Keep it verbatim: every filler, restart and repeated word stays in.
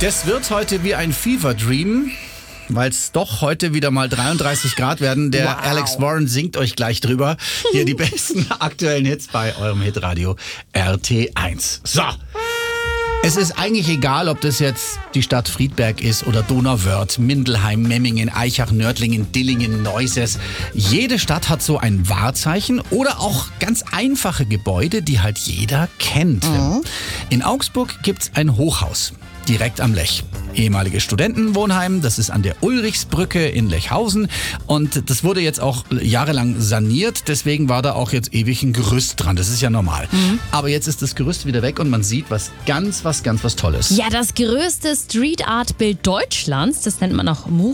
Das wird heute wie ein Fever Dream, weil es doch heute wieder mal dreiunddreißig Grad werden. Der Wow. Alex Warren singt euch gleich drüber. Hier die besten aktuellen Hits bei eurem Hitradio R T eins. So. Es ist eigentlich egal, ob das jetzt die Stadt Friedberg ist oder Donauwörth, Mindelheim, Memmingen, Aichach, Nördlingen, Dillingen, Neuses. Jede Stadt hat so ein Wahrzeichen oder auch ganz einfache Gebäude, die halt jeder kennt. Mhm. In Augsburg gibt's ein Hochhaus direkt am Lech. Ehemalige Studentenwohnheim, das ist an der Ulrichsbrücke in Lechhausen und das wurde jetzt auch jahrelang saniert, deswegen war da auch jetzt ewig ein Gerüst dran, das ist ja normal. Mhm. Aber jetzt ist das Gerüst wieder weg und man sieht was ganz, was ganz, was Tolles. Ja, das größte Street Art Bild Deutschlands, das nennt man auch